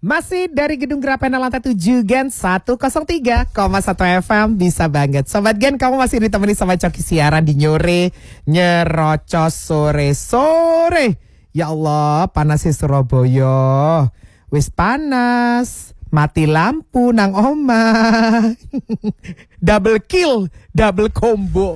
Masih dari Gedung Grapena lantai 7 Gen 103,1 FM. Bisa banget Sobat Gen, kamu masih ditemani sama Coki siaran di Nyore Nyerocos sore-sore. Ya Allah, panasnya Surabaya. Wis panas, mati lampu nang oma. Double kill, double combo.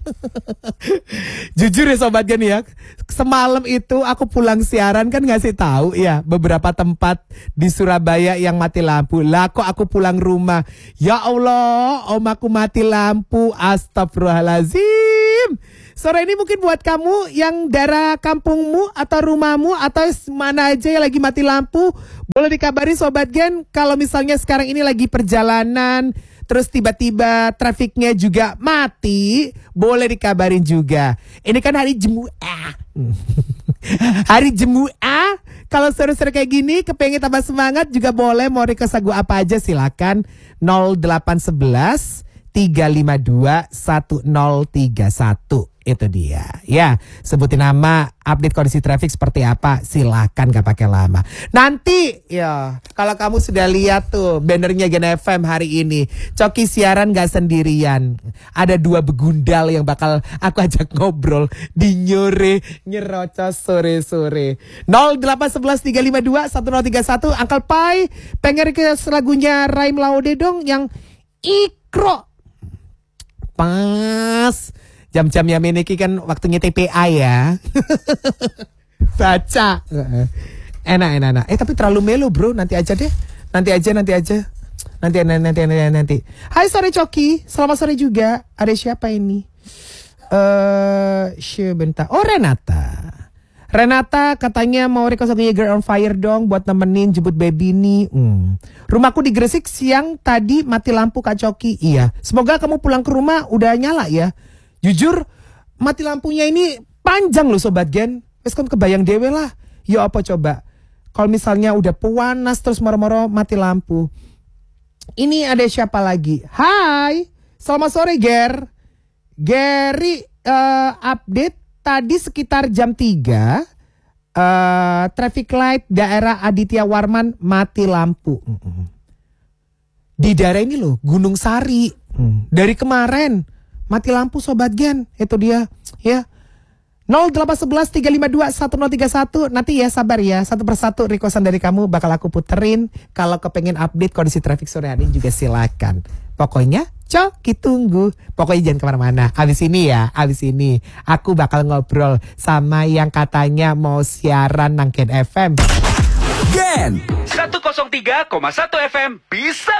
Jujur ya Sobat Gen ya, semalam itu aku pulang siaran kan ngasih tahu ya beberapa tempat di Surabaya yang mati lampu. Lah kok aku pulang rumah, ya Allah, omaku mati lampu. Astagfirullahaladzim. Sore ini mungkin buat kamu yang daerah kampungmu atau rumahmu atau mana aja yang lagi mati lampu, boleh dikabari Sobat Gen. Kalau misalnya sekarang ini lagi perjalanan terus tiba-tiba trafiknya juga mati, boleh dikabarin juga. Ini kan hari Jumat. Hari Jumat. Kalau sore-sore kayak gini kepengen tambah semangat juga boleh, mau request lagu apa aja silakan. 0811 352 1031. Itu dia. Ya, sebutin nama, update kondisi traffic seperti apa, silakan gak pakai lama. Nanti ya, kalau kamu sudah lihat tuh bannernya Gen FM hari ini, Coki siaran gak sendirian. Ada 2 begundal yang bakal aku ajak ngobrol di Nyore Nyerocos sore-sore. 0811 352 1031. Uncle Pai pengen request lagunya Raim Laude dong yang Ikro. Pas jam-jamnya Meniki kan waktunya TPA ya. Baca. Enak. Tapi terlalu melo bro, nanti aja deh. Nanti aja. Nanti. Hai sore Coki, selamat sore juga. Ada siapa ini? Sebentar. Oh Renata katanya mau request lagunya Girl on Fire dong buat nemenin jemput baby nih. Rumahku di Gresik siang tadi mati lampu Kak Coki. Iya, semoga kamu pulang ke rumah udah nyala ya. Jujur, mati lampunya ini panjang loh Sobat Gen. Wes kan kebayang dewe lah. Ya apa coba? Kalau misalnya udah panas terus moro-moro mati lampu. Ini ada siapa lagi? Hai, selamat sore Ger. Gary update tadi sekitar jam 3. Traffic light daerah Aditya Warman mati lampu. Di daerah ini loh, Gunung Sari. Dari kemarin mati lampu Sobat Gen, itu dia ya. 0811 352 1031. Nanti ya sabar ya, satu persatu requestan dari kamu bakal aku puterin. Kalau kepengen update kondisi traffic sore hari juga silakan. Pokoknya Coki tunggu. Pokoknya jangan kemana-mana. Abis ini aku bakal ngobrol sama yang katanya mau siaran nang Gen FM. Gen 103,1 FM bisa